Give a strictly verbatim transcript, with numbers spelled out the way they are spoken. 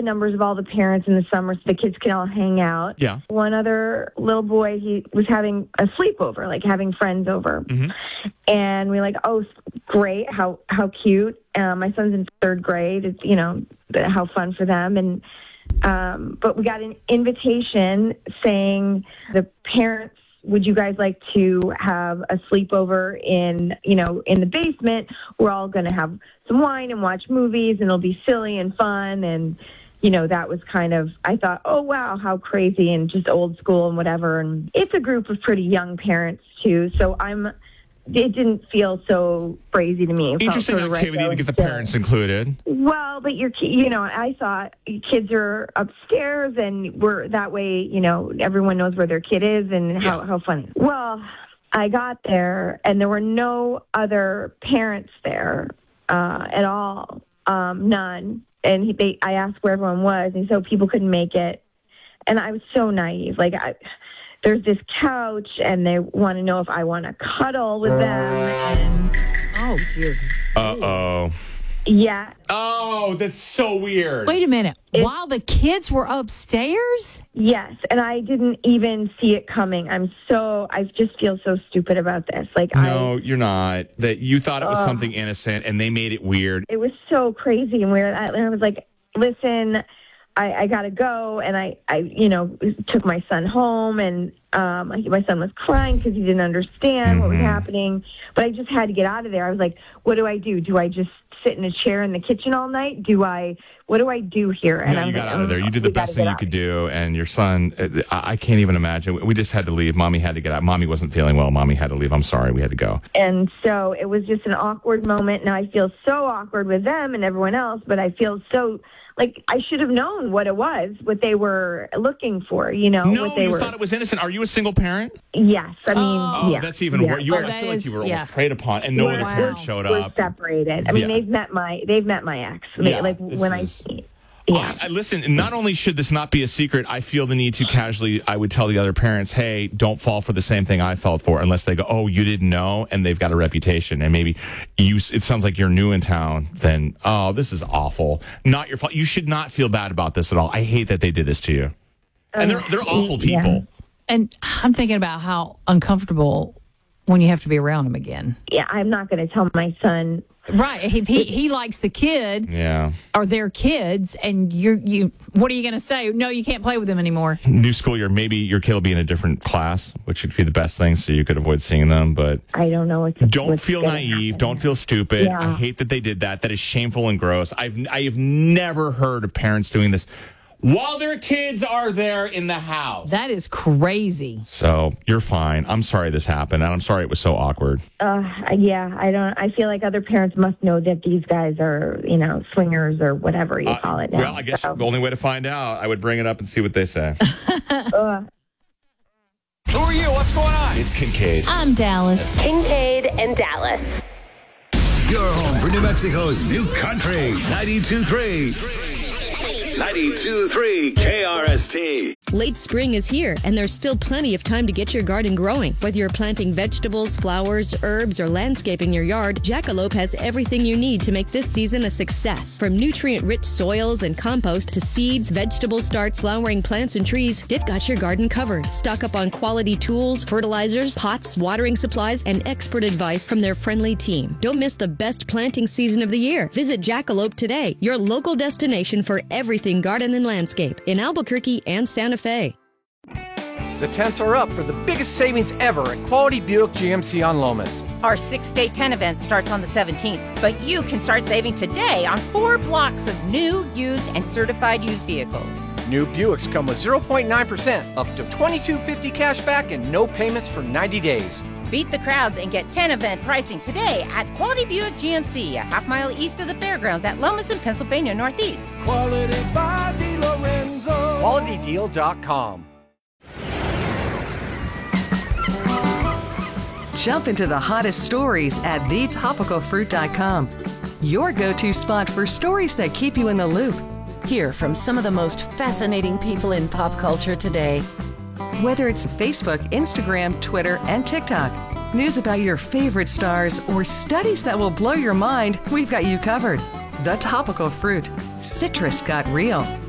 the numbers of all the parents in the summer so the kids can all hang out. Yeah. One other little boy, he was having a sleepover, like having friends over. Mm-hmm. And we were like, oh, great, how how cute. Um, my son's in third grade. It's, you know, how fun for them. And um, but we got an invitation saying the parents, would you guys like to have a sleepover in, you know, in the basement? We're all going to have some wine and watch movies, and it'll be silly and fun. And, you know, that was kind of, I thought, oh, wow, how crazy, and just old school and whatever. And it's a group of pretty young parents, too. So I'm, it didn't feel so crazy to me. It Interesting felt sort of activity right to get the there. parents included. Well, but you're, you know, I thought kids are upstairs, and we're that way, you know, everyone knows where their kid is and how, Yeah. how fun. Well, I got there, and there were no other parents there uh, at all, um, none. And he, they, I asked where everyone was, and so people couldn't make it. And I was so naive. Like, I, there's this couch, and they want to know if I want to cuddle with them. And Oh, dear. Uh-oh. yeah, Oh, that's so weird. Wait a minute. It- While the kids were upstairs? yes. And I didn't even see it coming. I'm so, I just feel so stupid about this. Like, No, I, you're not. That you thought it was Uh. something innocent, and they made it weird. it was so crazy and weird. I, and I was like, listen, I, I got to go. And I, I, you know, took my son home, and um, my son was crying because he didn't understand what was Mhm. happening. But I just had to get out of there. I was like, what do I do? Do I just sit in a chair in the kitchen all night? Do I, what do I do here? And No, I you was got like, out of there. You did the we gotta best thing get you out. could do, and your son, uh, I I can't even imagine. We just had to leave. Mommy had to get out. Mommy wasn't feeling well. Mommy had to leave. I'm sorry. We had to go. And so it was just an awkward moment. Now I feel so awkward with them and everyone else, but I feel so like I should have known what it was, what they were looking for, you know, No, what they you were. thought it was innocent. Are you a single parent? Yes. I mean, Oh, yeah. That's even yeah. worse. You were, Oh, I that feel like you is- were yeah. almost preyed upon, and no We're- other Wow. parent showed We're up. separated. I mean, Yeah. they've met my, they've met my ex. They, Yeah, like this when is- I, yeah. I, I- listen, not only should this not be a secret, I feel the need to casually, I would tell the other parents, hey, don't fall for the same thing I fell for, unless they go, oh, you didn't know, and they've got a reputation, and maybe you, it sounds like you're new in town, then, oh, this is awful. Not your fault. You should not feel bad about this at all. I hate that they did this to you. And they're, they're awful Yeah. people. And I'm thinking about how uncomfortable when you have to be around them again. Yeah. I'm not going to tell my son. Right. If he, he likes the kid Yeah. or their kids, and you're, you, what are you going to say? No, you can't play with them anymore. New school year, maybe your kid will be in a different class, which would be the best thing, so you could avoid seeing them, but I don't know what. don't what's feel gonna naive. happen. Don't feel stupid. Yeah. I hate that they did that. That is shameful and gross. I've I have never heard of parents doing this while their kids are there in the house. That is crazy. So you're fine. I'm sorry this happened, and I'm sorry it was so awkward. Uh, yeah, I don't. I feel like other parents must know that these guys are, you know, swingers or whatever you call it now. Well, I guess So, the only way to find out, I would bring it up and see what they say. uh, Who are you? What's going on? It's Kincaid. I'm Dallas. Kincaid and Dallas. Your home for New Mexico's new country. ninety-two point three. ninety-two point three K R S T. Late spring is here, and there's still plenty of time to get your garden growing. Whether you're planting vegetables, flowers, herbs, or landscaping your yard, Jackalope has everything you need to make this season a success. From nutrient-rich soils and compost to seeds, vegetable starts, flowering plants, and trees, they've got your garden covered. Stock up on quality tools, fertilizers, pots, watering supplies, and expert advice from their friendly team. Don't miss the best planting season of the year. Visit Jackalope today, your local destination for everything garden and landscape in Albuquerque and Santa Fe. The tents are up for the biggest savings ever at Quality Buick G M C on Lomas. Our six-day tent event starts on the seventeenth, but you can start saving today on four blocks of new, used, and certified used vehicles. New Buicks come with zero point nine percent, up to twenty-two fifty cash back, and no payments for ninety days. Beat the crowds and get tent event pricing today at Quality Buick G M C, a half mile east of the fairgrounds at Lomas in Pennsylvania Northeast. Quality by DeLorenzo. quality deal dot com. Jump into the hottest stories at the topical fruit dot com. Your go-to spot for stories that keep you in the loop. Hear from some of the most fascinating people in pop culture today. Whether it's Facebook, Instagram, Twitter, and TikTok, news about your favorite stars, or studies that will blow your mind, we've got you covered. The Topical Fruit. Citrus got real.